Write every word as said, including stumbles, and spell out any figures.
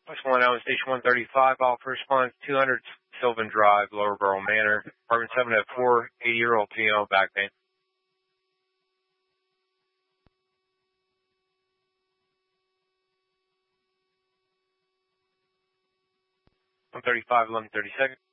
Push one out, station one thirty-five, all first response, two hundred Sylvan Drive, Lower Borough Manor, apartment seven oh four, eighty-year-old female, back pain. one thirty-five, eleven thirty-second.